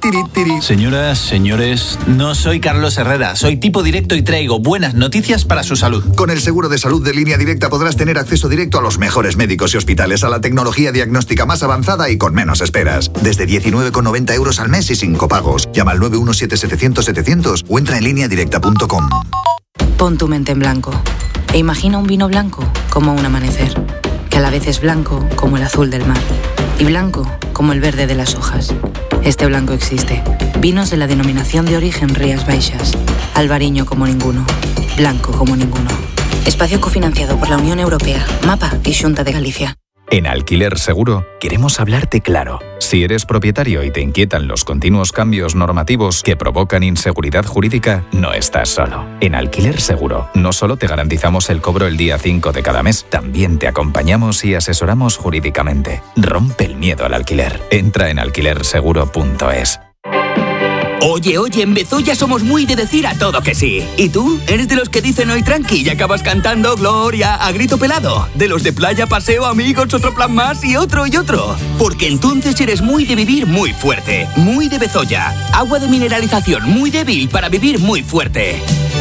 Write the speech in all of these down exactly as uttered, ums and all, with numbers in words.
tiri, tiri. Señoras, señores, no soy Carlos Herrera, soy tipo directo y traigo buenas noticias para su salud. Con el seguro de salud de Línea Directa podrás tener acceso directo a los mejores médicos y hospitales, a la tecnología diagnóstica más avanzada y con menos esperas. Desde diecinueve con noventa euros al mes y sin copagos. Llama al nueve uno siete setecientos setecientos o entra en línea directa punto com. Pon tu mente en blanco e imagina un vino blanco como un amanecer, que a la vez es blanco como el azul del mar y blanco como el verde de las hojas. Este blanco existe. Vinos de la denominación de origen Rías Baixas. Albariño como ninguno. Blanco como ninguno. Espacio cofinanciado por la Unión Europea, MAPA y Xunta de Galicia. En Alquiler Seguro queremos hablarte claro. Si eres propietario y te inquietan los continuos cambios normativos que provocan inseguridad jurídica, no estás solo. En Alquiler Seguro no solo te garantizamos el cobro el día cinco de cada mes, también te acompañamos y asesoramos jurídicamente. Rompe el miedo al alquiler. Entra en alquiler seguro punto es. Oye, oye, en Bezoya somos muy de decir a todo que sí. ¿Y tú? ¿Eres de los que dicen hoy tranqui y acabas cantando Gloria a grito pelado? ¿De los de playa, paseo, amigos, otro plan más y otro y otro? Porque entonces eres muy de vivir muy fuerte. Muy de Bezoya. Agua de mineralización muy débil para vivir muy fuerte.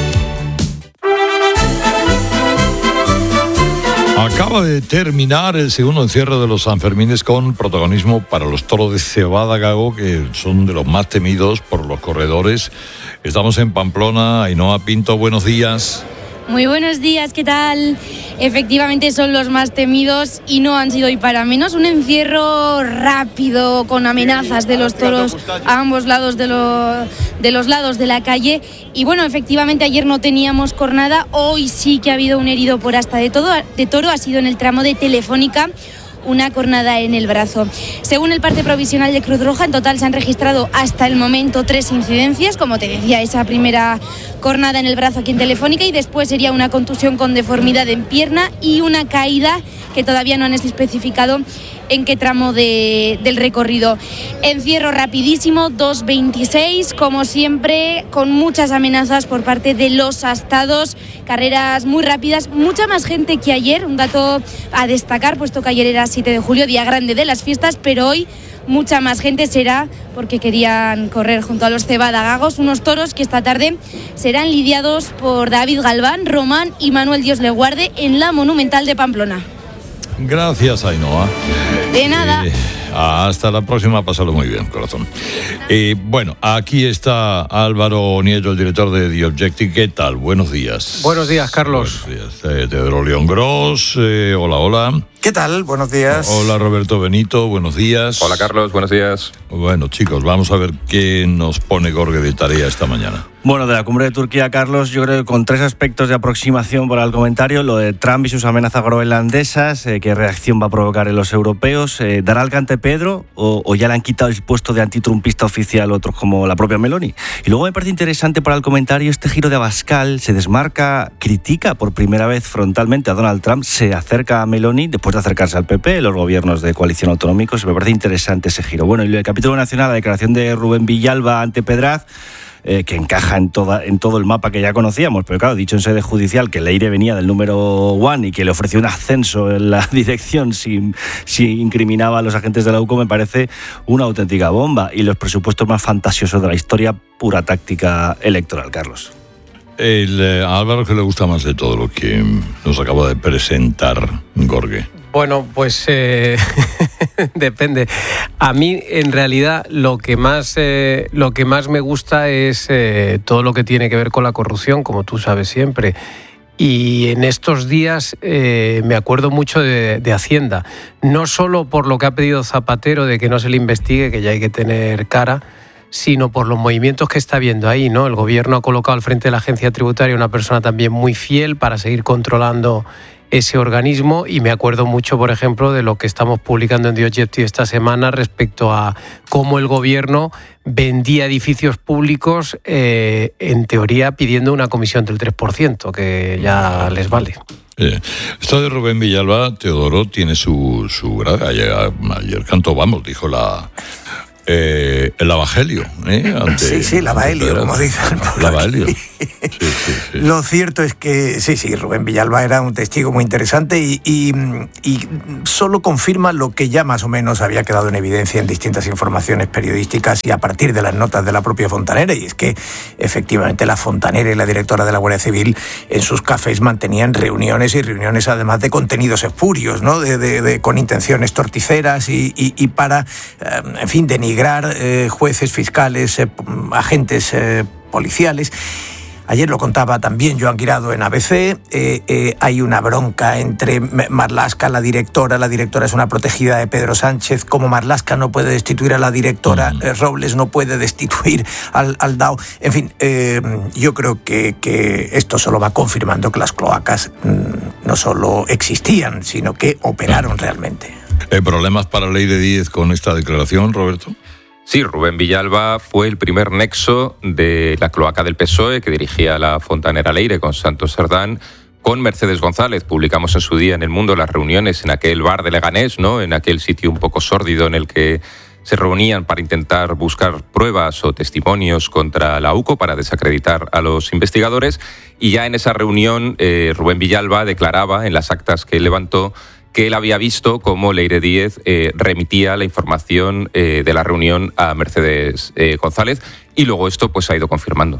Acaba de terminar el segundo encierro de los Sanfermines con protagonismo para los toros de cebada gago, que son de los más temidos por los corredores. Estamos en Pamplona. Ainhoa Pinto, buenos días. Muy buenos días, ¿qué tal? Efectivamente son los más temidos y no han sido hoy para menos. Un encierro rápido con amenazas de los toros a ambos lados de, lo, de los lados de la calle. Y bueno, efectivamente ayer no teníamos cornada, hoy sí que ha habido un herido por asta de, todo, de toro, ha sido en el tramo de Telefónica, una cornada en el brazo. Según el parte provisional de Cruz Roja, en total se han registrado hasta el momento tres incidencias, como te decía, esa primera cornada en el brazo aquí en Telefónica, y después sería una contusión con deformidad en pierna y una caída que todavía no han especificado en qué tramo de, del recorrido. Encierro rapidísimo, dos veintiséis, como siempre, con muchas amenazas por parte de los astados, carreras muy rápidas, mucha más gente que ayer, un dato a destacar, puesto que ayer era siete de julio, día grande de las fiestas, pero hoy mucha más gente será porque querían correr junto a los cebadagagos, unos toros que esta tarde serán lidiados por David Galván, Román y Manuel Dios le guarde en la Monumental de Pamplona. Gracias, Ainhoa. De nada. Eh, hasta la próxima, pásalo muy bien, corazón. Eh, bueno, aquí está Álvaro Nieto, el director de The Objective. ¿Qué tal? Buenos días. Buenos días, Carlos. Buenos días. Eh, Teodoro León Gros, eh, hola, hola. ¿Qué tal? Buenos días. Hola, Roberto Benito, buenos días. Hola, Carlos, buenos días. Bueno, chicos, vamos a ver qué nos pone Gorge de tarea esta mañana. Bueno, de la cumbre de Turquía, Carlos, yo creo que con tres aspectos de aproximación para el comentario: lo de Trump y sus amenazas groenlandesas, eh, qué reacción va a provocar en los europeos, eh, ¿dará el cante Pedro o, o ya le han quitado el puesto de antitrumpista oficial otros como la propia Meloni? Y luego me parece interesante para el comentario este giro de Abascal, se desmarca, critica por primera vez frontalmente a Donald Trump, se acerca a Meloni después de acercarse al P P, los gobiernos de coalición autonómicos. Me parece interesante ese giro. Bueno, y el capítulo nacional, la declaración de Rubén Villalba ante Pedraz, Eh, que encaja en, toda, en todo el mapa que ya conocíamos, pero claro, dicho en sede judicial que Leire venía del número one y que le ofreció un ascenso en la dirección si, si incriminaba a los agentes de la U C O, me parece una auténtica bomba, y los presupuestos más fantasiosos de la historia, pura táctica electoral, Carlos. El, eh, a Álvaro, ¿qué le gusta más de todo lo que nos acaba de presentar Gorge? Bueno, pues eh, depende. A mí, en realidad, lo que más eh, lo que más me gusta es eh, todo lo que tiene que ver con la corrupción, como tú sabes siempre. Y en estos días eh, me acuerdo mucho de, de Hacienda, no solo por lo que ha pedido Zapatero de que no se le investigue, que ya hay que tener cara, sino por los movimientos que está viendo ahí, ¿no? El gobierno ha colocado al frente de la agencia tributaria una persona también muy fiel para seguir controlando ese organismo, y me acuerdo mucho, por ejemplo, de lo que estamos publicando en The Objective esta semana respecto a cómo el gobierno vendía edificios públicos, eh, en teoría pidiendo una comisión del tres por ciento, que ya les vale. Eh, esto de Rubén Villalba, Teodoro, tiene su, su grado. Ayer, ayer cantó, vamos, dijo la... Eh, el Evangelio, ¿eh? Ante, sí, sí, el Evangelio, como dicen. El Evangelio. Sí, sí, sí. Lo cierto es que sí, sí, Rubén Villalba era un testigo muy interesante y, y, y solo confirma lo que ya más o menos había quedado en evidencia en distintas informaciones periodísticas y a partir de las notas de la propia Fontanera, y es que efectivamente la Fontanera y la directora de la Guardia Civil en sus cafés mantenían reuniones y reuniones además de contenidos espurios, ¿no? de, de, de, con intenciones torticeras y, y, y para, eh, en fin, denigrar eh, jueces, fiscales, eh, agentes eh, policiales. Ayer lo contaba también Joan Guirado en A B C, eh, eh, hay una bronca entre Marlaska, la directora, la directora es una protegida de Pedro Sánchez, como Marlaska no puede destituir a la directora, eh, Robles no puede destituir al, al D A O, en fin, eh, yo creo que, que esto solo va confirmando que las cloacas mmm, no solo existían, sino que operaron realmente. ¿Hay problemas para Leire Díez con esta declaración, Roberto? Sí, Rubén Villalba fue el primer nexo de la cloaca del P S O E que dirigía la Fontanera Leire con Santos Cerdán, con Mercedes González. Publicamos en su día en El Mundo las reuniones en aquel bar de Leganés, ¿no? En aquel sitio un poco sórdido en el que se reunían para intentar buscar pruebas o testimonios contra la U C O para desacreditar a los investigadores. Y ya en esa reunión eh, Rubén Villalba declaraba en las actas que levantó que él había visto cómo Leire Díez eh, remitía la información eh, de la reunión a Mercedes eh, González, y luego esto pues ha ido confirmando.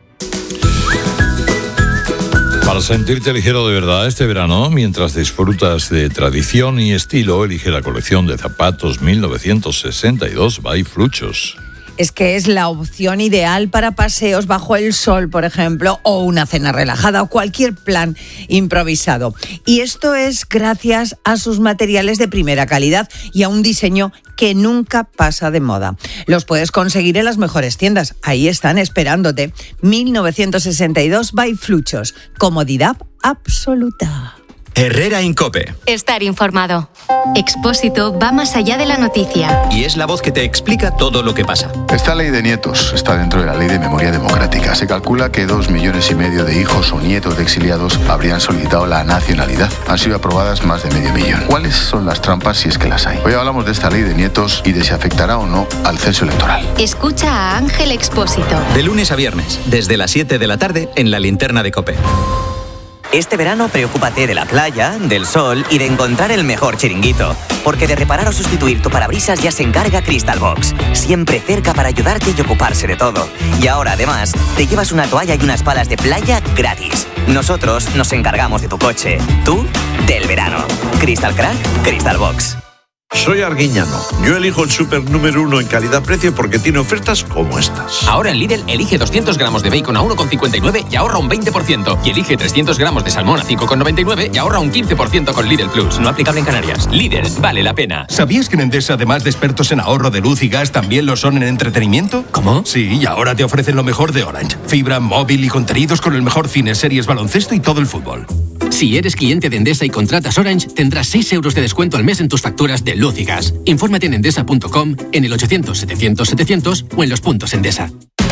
Para sentirte ligero de verdad este verano, mientras disfrutas de tradición y estilo, elige la colección de zapatos mil novecientos sesenta y dos by Fluchos. Es que es la opción ideal para paseos bajo el sol, por ejemplo, o una cena relajada o cualquier plan improvisado. Y esto es gracias a sus materiales de primera calidad y a un diseño que nunca pasa de moda. Los puedes conseguir en las mejores tiendas. Ahí están esperándote. mil novecientos sesenta y dos by Fluchos. Comodidad absoluta. Herrera Incope. Estar informado. Expósito va más allá de la noticia. Y es la voz que te explica todo lo que pasa. Esta ley de nietos está dentro de la ley de memoria democrática. Se calcula que dos millones y medio de hijos o nietos de exiliados habrían solicitado la nacionalidad. Han sido aprobadas más de medio millón. ¿Cuáles son las trampas si es que las hay? Hoy hablamos de esta ley de nietos y de si afectará o no al censo electoral. Escucha a Ángel Expósito. De lunes a viernes, desde las siete de la tarde, en la linterna de COPE. Este verano preocúpate de la playa, del sol y de encontrar el mejor chiringuito. Porque de reparar o sustituir tu parabrisas ya se encarga Crystal Box. Siempre cerca para ayudarte y ocuparse de todo. Y ahora además te llevas una toalla y unas palas de playa gratis. Nosotros nos encargamos de tu coche. Tú, del verano. Crystal Crack, Crystal Box. Soy Arguiñano. Yo elijo el súper número uno en calidad-precio porque tiene ofertas como estas. Ahora en Lidl elige doscientos gramos de bacon a uno con cincuenta y nueve y ahorra un veinte por ciento. Y elige trescientos gramos de salmón a cinco con noventa y nueve y ahorra un quince por ciento con Lidl Plus. No aplicable en Canarias. Lidl, vale la pena. ¿Sabías que en Endesa, además de expertos en ahorro de luz y gas, también lo son en entretenimiento? ¿Cómo? Sí, y ahora te ofrecen lo mejor de Orange. Fibra, móvil y contenidos con el mejor cine, series, baloncesto y todo el fútbol. Si eres cliente de Endesa y contratas Orange, tendrás seis euros de descuento al mes en tus facturas de luz y gas. Infórmate en endesa punto com, en el ochocientos setecientos setecientos o en los puntos Endesa.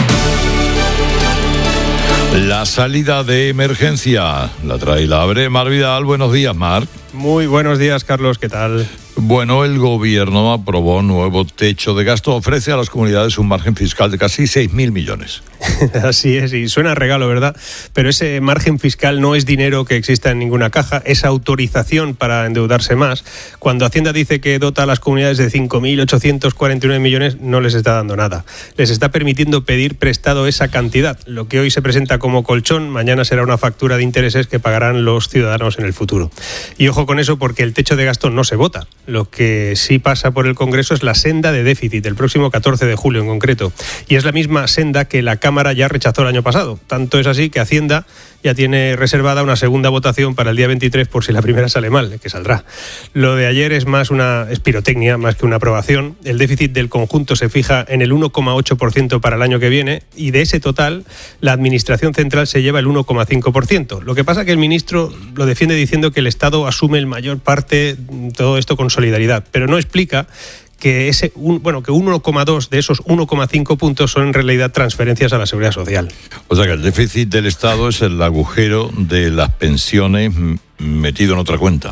La salida de emergencia la trae la abre Mar Vidal. Buenos días, Mar. Muy buenos días, Carlos. ¿Qué tal? Bueno, el gobierno aprobó un nuevo techo de gasto. Ofrece a las comunidades un margen fiscal de casi seis mil millones. Así es, y suena a regalo, ¿verdad? Pero ese margen fiscal no es dinero que exista en ninguna caja, es autorización para endeudarse más. Cuando Hacienda dice que dota a las comunidades de cinco mil ochocientos cuarenta y nueve millones, no les está dando nada. Les está permitiendo pedir prestado esa cantidad. Lo que hoy se presenta como colchón, mañana será una factura de intereses que pagarán los ciudadanos en el futuro. Y ojo con eso, porque el techo de gasto no se vota. Lo que sí pasa por el Congreso es la senda de déficit, el próximo catorce de julio en concreto. Y es la misma senda que la Cámara ya rechazó el año pasado. Tanto es así que Hacienda ya tiene reservada una segunda votación para el día veintitrés por si la primera sale mal, que saldrá. Lo de ayer es más una es pirotecnia, más que una aprobación. El déficit del conjunto se fija en el uno coma ocho por ciento para el año que viene y de ese total la Administración Central se lleva el uno coma cinco por ciento. Lo que pasa es que el ministro lo defiende diciendo que el Estado asume el mayor parte, todo esto con solidaridad, pero no explica que ese un, bueno que uno coma dos de esos uno coma cinco puntos son en realidad transferencias a la Seguridad Social. O sea que el déficit del Estado es el agujero de las pensiones metido en otra cuenta.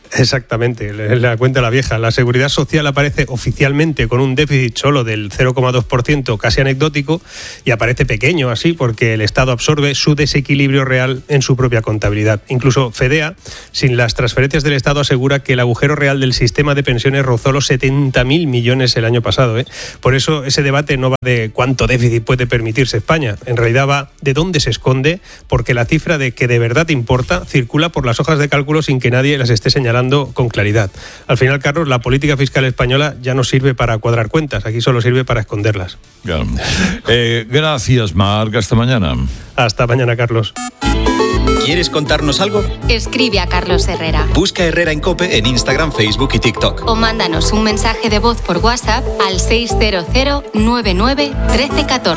Exactamente, la cuenta la vieja. La Seguridad Social aparece oficialmente con un déficit solo del cero coma dos por ciento, casi anecdótico, y aparece pequeño así porque el Estado absorbe su desequilibrio real en su propia contabilidad. Incluso FEDEA, sin las transferencias del Estado, asegura que el agujero real del sistema de pensiones rozó los setenta mil millones el año pasado. ¿eh? Por eso ese debate no va de cuánto déficit puede permitirse España. En realidad va de dónde se esconde, porque la cifra de que de verdad importa circula por las hojas de cálculo sin que nadie las esté señalando con claridad. Al final, Carlos, la política fiscal española ya no sirve para cuadrar cuentas, aquí solo sirve para esconderlas. Claro. Eh, gracias, Marc. Hasta mañana. Hasta mañana, Carlos. ¿Quieres contarnos algo? Escribe a Carlos Herrera. Busca Herrera en COPE en Instagram, Facebook y TikTok. O mándanos un mensaje de voz por WhatsApp al seis cero cero nueve nueve uno tres uno cuatro.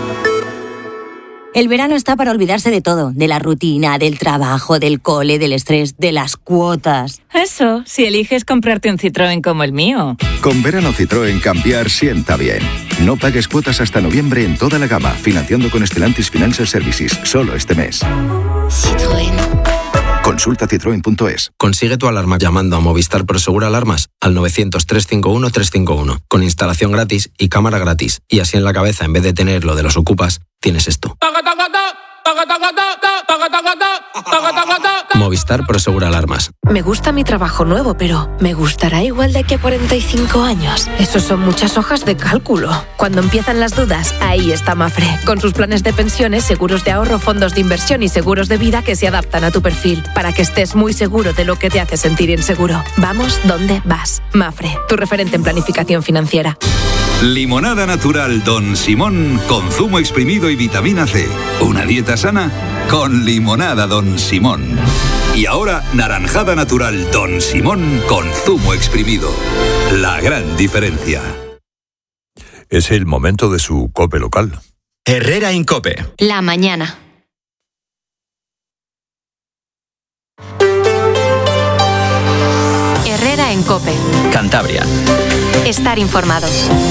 El verano está para olvidarse de todo, de la rutina, del trabajo, del cole, del estrés, de las cuotas. Eso, si eliges comprarte un Citroën como el mío. Con verano Citroën cambiar sienta bien. No pagues cuotas hasta noviembre en toda la gama, financiando con Stellantis Financial Services, solo este mes. Citroën. Consulta citroen punto es. Consigue tu alarma llamando a Movistar Prosegur Alarmas al novecientos, trescientos cincuenta y uno, trescientos cincuenta y uno, con instalación gratis y cámara gratis. Y así en la cabeza, en vez de tener lo de los ocupas, tienes esto. Movistar Prosegur Alarmas. Me gusta mi trabajo nuevo, pero ¿me gustará igual de aquí a cuarenta y cinco años? Eso son muchas hojas de cálculo. Cuando empiezan las dudas, ahí está Mafre, con sus planes de pensiones, seguros de ahorro, fondos de inversión y seguros de vida que se adaptan a tu perfil, para que estés muy seguro de lo que te hace sentir inseguro. Vamos donde vas. Mafre, tu referente en planificación financiera. Limonada natural Don Simón con zumo exprimido y vitamina C. Una dieta sana con limonada Don Simón. Y ahora naranjada natural Don Simón con zumo exprimido. La gran diferencia. Es el momento de su COPE local. Herrera en COPE. La mañana. Herrera en COPE. Cantabria. Estar informado.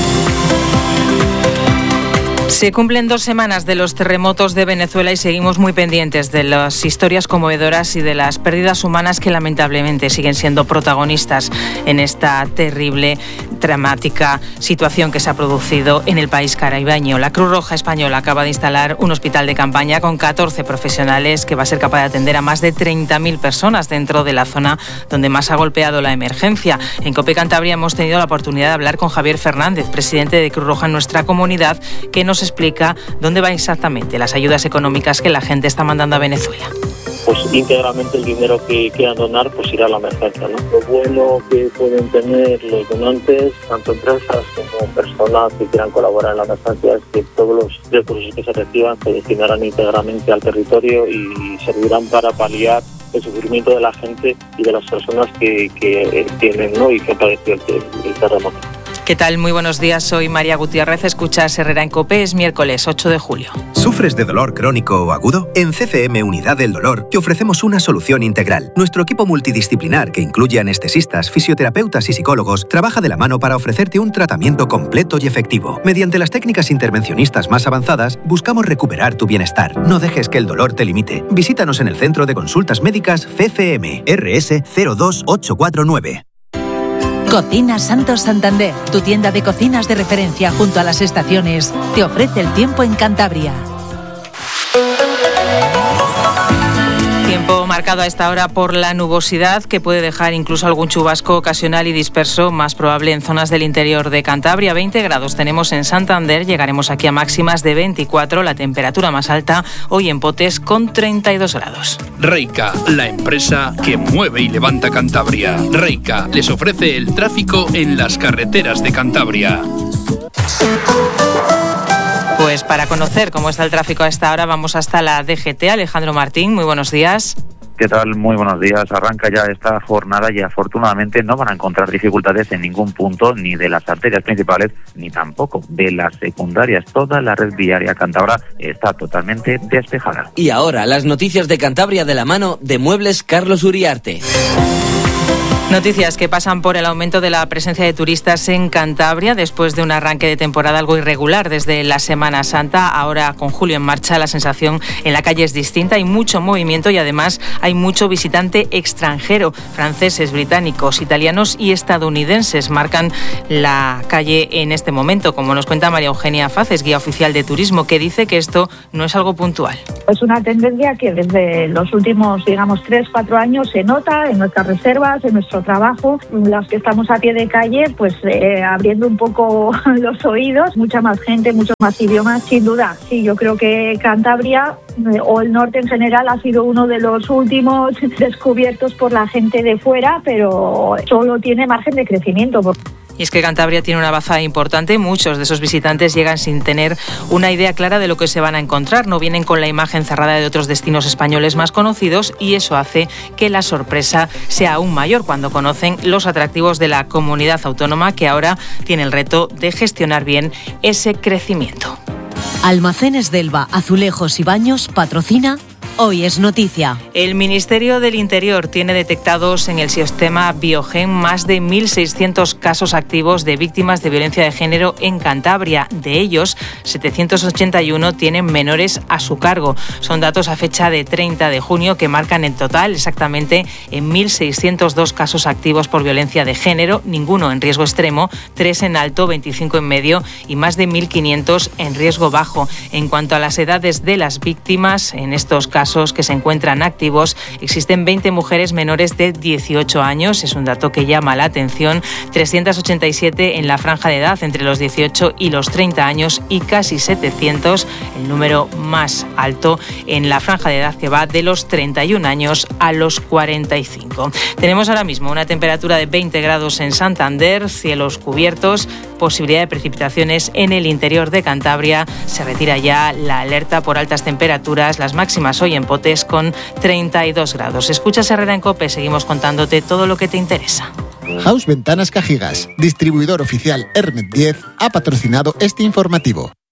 Se cumplen dos semanas de los terremotos de Venezuela y seguimos muy pendientes de las historias conmovedoras y de las pérdidas humanas que lamentablemente siguen siendo protagonistas en esta terrible, dramática situación que se ha producido en el país caribeño. La Cruz Roja Española acaba de instalar un hospital de campaña con catorce profesionales que va a ser capaz de atender a más de treinta mil personas dentro de la zona donde más ha golpeado la emergencia. En COPE Cantabria hemos tenido la oportunidad de hablar con Javier Fernández, presidente de Cruz Roja en nuestra comunidad, que nos explica dónde van exactamente las ayudas económicas que la gente está mandando a Venezuela. Pues íntegramente el dinero que quieran donar pues irá a la emergencia, ¿no? Lo bueno que pueden tener los donantes, tanto empresas como personas que quieran colaborar en la emergencia, es que todos los recursos que se reciban se destinarán íntegramente al territorio y servirán para paliar el sufrimiento de la gente y de las personas que, que tienen, ¿no? y que han padecido el, el terremoto. ¿Qué tal? Muy buenos días, soy María Gutiérrez, escuchas Herrera en COPE, es miércoles ocho de julio. ¿Sufres de dolor crónico o agudo? En C C M Unidad del Dolor te ofrecemos una solución integral. Nuestro equipo multidisciplinar, que incluye anestesistas, fisioterapeutas y psicólogos, trabaja de la mano para ofrecerte un tratamiento completo y efectivo. Mediante las técnicas intervencionistas más avanzadas, buscamos recuperar tu bienestar. No dejes que el dolor te limite. Visítanos en el Centro de Consultas Médicas C C M, R S cero dos ocho cuatro nueve. Cocinas Santos Santander, tu tienda de cocinas de referencia junto a las estaciones, te ofrece el tiempo en Cantabria. Tiempo marcado a esta hora por la nubosidad que puede dejar incluso algún chubasco ocasional y disperso, más probable en zonas del interior de Cantabria. veinte grados tenemos en Santander, llegaremos aquí a máximas de veinticuatro, la temperatura más alta hoy en Potes con treinta y dos grados. Reica, la empresa que mueve y levanta Cantabria. Reica les ofrece el tráfico en las carreteras de Cantabria. Pues para conocer cómo está el tráfico a esta hora vamos hasta la D G T. Alejandro Martín, muy buenos días. ¿Qué tal? Muy buenos días. Arranca ya esta jornada y afortunadamente no van a encontrar dificultades en ningún punto, ni de las arterias principales, ni tampoco de las secundarias. Toda la red viaria cántabra está totalmente despejada. Y ahora, las noticias de Cantabria de la mano de Muebles Carlos Uriarte. Noticias que pasan por el aumento de la presencia de turistas en Cantabria después de un arranque de temporada algo irregular desde la Semana Santa. Ahora, con julio en marcha, la sensación en la calle es distinta. Hay mucho movimiento y además hay mucho visitante extranjero. Franceses, británicos, italianos y estadounidenses marcan la calle en este momento, como nos cuenta María Eugenia Faces, guía oficial de turismo, que dice que esto no es algo puntual. Es una tendencia que desde los últimos, digamos, tres, cuatro años se nota en nuestras reservas, en nuestro trabajo. Los que estamos a pie de calle, pues eh, abriendo un poco los oídos, mucha más gente, muchos más idiomas, sin duda. Sí, yo creo que Cantabria eh, o el norte en general ha sido uno de los últimos descubiertos por la gente de fuera, pero solo tiene margen de crecimiento. Y es que Cantabria tiene una baza importante. Muchos de esos visitantes llegan sin tener una idea clara de lo que se van a encontrar. No vienen con la imagen cerrada de otros destinos españoles más conocidos y eso hace que la sorpresa sea aún mayor cuando conocen los atractivos de la comunidad autónoma, que ahora tiene el reto de gestionar bien ese crecimiento. Almacenes Delva, Azulejos y Baños patrocina Hoy es Noticia. El Ministerio del Interior tiene detectados en el sistema Biogen más de mil seiscientos casos activos de víctimas de violencia de género en Cantabria. De ellos, setecientos ochenta y uno tienen menores a su cargo. Son datos a fecha de treinta de junio que marcan en total exactamente en mil seiscientos dos casos activos por violencia de género, ninguno en riesgo extremo, tres en alto, veinticinco en medio y más de mil quinientos en riesgo bajo. En cuanto a las edades de las víctimas, en estos casos que se encuentran activos, existen veinte mujeres menores de dieciocho años, es un dato que llama la atención, trescientos ochenta y siete en la franja de edad entre los dieciocho y los treinta años y casi setecientos, el número más alto, en la franja de edad que va de los treinta y un años a los cuarenta y cinco. Tenemos ahora mismo una temperatura de veinte grados en Santander, cielos cubiertos, posibilidad de precipitaciones en el interior de Cantabria, se retira ya la alerta por altas temperaturas, las máximas hoy en Potes con treinta y dos grados. Escuchas Herrera en COPE, seguimos contándote todo lo que te interesa. House Ventanas Cajigas, distribuidor oficial Hermet diez, ha patrocinado este informativo.